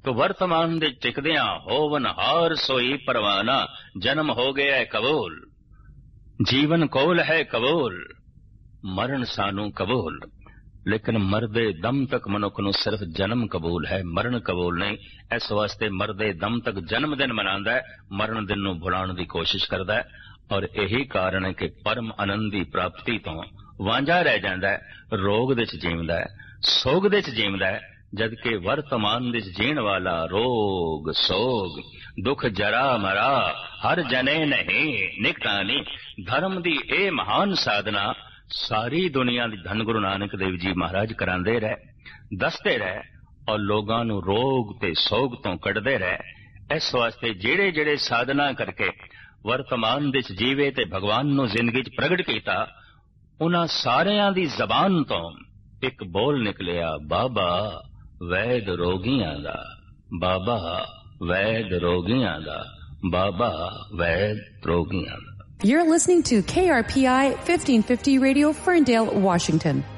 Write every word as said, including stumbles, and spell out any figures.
ਤੋ ਵਰਤਮਾਨ ਦੇ ਟਿਕਦਿਆਂ ਹੋਵਨ ਹਾਰ ਸੋਈ ਪਰਵਾਨਾ। ਜਨਮ ਹੋ ਗਿਆ ਕਬੂਲ, ਜੀਵਨ ਕੋਲ ਹੈ ਕਬੂਲ, ਮਰਨ ਸਾਨੂੰ ਕਬੂਲ। ਲੇਕਿਨ ਮਰਦੇ ਦਮ ਤੱਕ ਮਨੁੱਖ ਨੂੰ ਸਿਰਫ ਜਨਮ ਕਬੂਲ ਹੈ, ਮਰਨ ਕਬੂਲ ਨਹੀਂ। ਇਸ ਵਾਸਤੇ ਮਰਦੇ ਦਮ ਤੱਕ ਜਨਮ ਦਿਨ ਮਨਾਉਂਦਾ ਹੈ, ਮਰਨ ਦਿਨ ਨੂੰ ਭੁਲਾਉਣ ਦੀ ਕੋਸ਼ਿਸ਼ ਕਰਦਾ ਹੈ। ਔਰ ਇਹੀ ਕਾਰਨ ਹੈ ਕਿ ਪਰਮ ਆਨੰਦ ਦੀ ਪ੍ਰਾਪਤੀ ਤੋਂ ਵਾਂਝਾ ਰਹਿ ਜਾਂਦਾ ਹੈ, ਰੋਗ ਦੇ ਚ ਜੀਵਦਾ ਹੈ, ਸੋਗ ਦੇ ਚ ਜੀਵਦਾ ਹੈ। ਜਦਕਿ ਵਰਤਮਾਨ ਦੇ ਜੀਣ ਵਾਲਾ ਰੋਗ ਸੋਗ ਦੁੱਖ ਜਰਾ ਮਰਾ ਹਰ ਜਨੇ ਨਹੀਂ ਨਿਕਟਾਨੀ। ਧਰਮ ਦੀ ਇਹ ਮਹਾਨ ਸਾਧਨਾ ਸਾਰੀ ਦੁਨੀਆ ਦੀ ਧੰਨ ਗੁਰੂ ਨਾਨਕ ਦੇਵ ਜੀ ਮਹਾਰਾਜ ਕਰਾਉਂਦੇ ਰਹੇ, ਦੱਸਦੇ ਰਹੇ ਔਰ ਲੋਕਾਂ ਨੂੰ ਰੋਗ ਤੇ ਸੋਗ ਤੋਂ ਕੱਢਦੇ ਰਹੇ। ਇਸ ਵਾਸਤੇ ਜਿਹੜੇ ਜਿਹੜੇ ਸਾਧਨਾ ਕਰਕੇ ਵਰਤਮਾਨ ਦੇ ਜੀਵੇ ਤੇ ਭਗਵਾਨ ਨੂੰ ਜ਼ਿੰਦਗੀ 'ਚ ਪ੍ਰਗਟ ਕੀਤਾ, ਉਹਨਾਂ ਸਾਰਿਆਂ ਦੀ ਜ਼ਬਾਨ ਤੋਂ ਇੱਕ ਬੋਲ ਨਿਕਲਿਆ, ਬਾਬਾ ਵੈਦ ਰੋਗੀਆਂ ਦਾ, ਬਾਬਾ ਵੈਦ ਰੋਗੀਆਂ ਦਾ, ਬਾਬਾ ਵੈਦ ਰੋਗੀਆਂ ਦਾ। You're listening to K R P I fifteen fifty Radio, Ferndale, Washington.